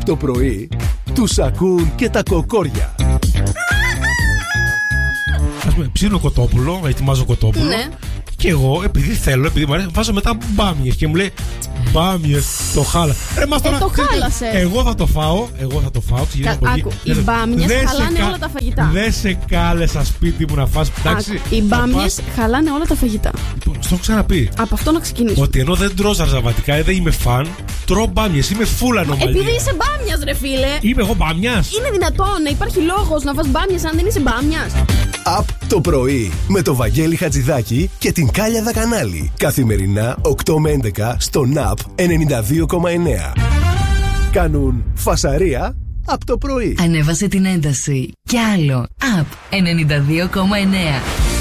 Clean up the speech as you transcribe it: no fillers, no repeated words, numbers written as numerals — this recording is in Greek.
Απ' το πρωί τους ακούν και τα κοκόρια. Ας πούμε, ψήνω κοτόπουλο, ετοιμάζω κοτόπουλο. Ναι. Και εγώ, επειδή μου αρέσει, βάζω μετά μπάμιες και μου λέει μπάμιες, το χάλα. Το χάλασε. Εγώ θα το φάω. Άκου, οι μπάμιες χαλάνε όλα τα φαγητά. Δεν σε κάλεσα σπίτι μου να φας. Οι μπάμιες χαλάνε όλα τα φαγητά. Λοιπόν, στο έχω ξαναπεί. Από αυτό να ξεκινήσω. Ότι ενώ δεν τρώω ζαρζαβατικά, δεν είμαι φαν, τρώω μπάμιες. Είμαι φούλα νομαλία. Επειδή είσαι μπάμιας, ρε φίλε. Είμαι εγώ μπάμιας. Είναι δυνατόν να υπάρχει λόγος να φας μπάμιες αν δεν είσαι μπάμιας? Απ' το πρωί με το Βαγγέλη Χατζηδάκη και την Κάλια Δακανάλη. Καθημερινά 8 με 11 στο ΝΑΠ 92,9. Κάνουν φασαρία απ' το πρωί. Ανέβασε την ένταση. Κι άλλο. Απ 92,9.